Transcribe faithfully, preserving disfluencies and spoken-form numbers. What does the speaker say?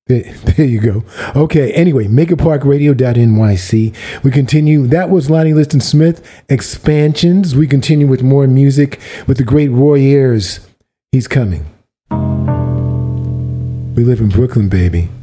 There, there you go. Okay. Anyway, make it park radio dot N Y C. We continue. That was Lonnie Liston Smith, Expansions. We continue with more music with the great Roy Ayers. He's coming. We live in Brooklyn, baby.